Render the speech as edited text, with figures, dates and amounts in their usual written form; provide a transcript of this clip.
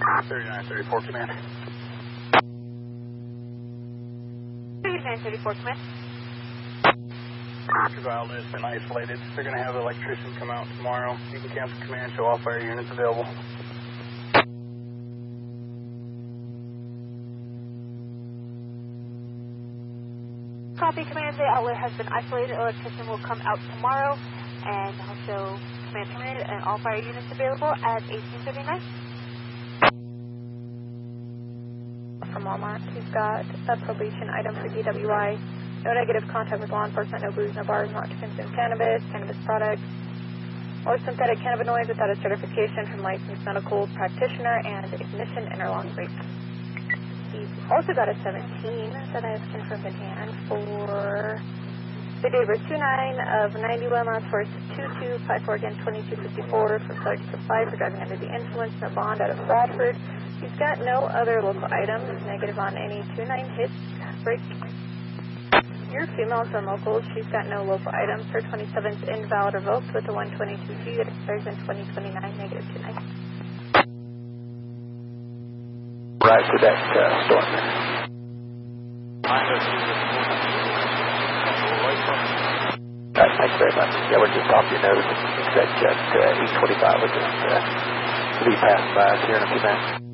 3934 command. 3934 command. Your outlet has been isolated. They're going to have an electrician come out tomorrow. You can cancel command, show all fire units available. Copy, command. The outlet has been isolated. Electrician will come out tomorrow, and also command terminated, and all fire units available at 1839. From Walmart, he's got a probation item for DWI. No negative contact with law enforcement, no booze, no bars, not to consume cannabis, cannabis products, or synthetic cannabinoids without a certification from licensed medical practitioner, and ignition interlock brake. He's also got a 17 that I have confirmed in hand for the date of 29 of 91, last force 2254, again 2254 for flight to 5 for driving under the influence, no bond out of Bradford. He's got no other local items, negative on any 29 hits, brake. Your female's on locals, she's got no local items. Her 27's invalid revoked with a 122G that expires in 2029, negative 29. Right to that storm. Thanks very much. Yeah, we're just off your nose. Expect E25 will just be passing by us here in a few minutes.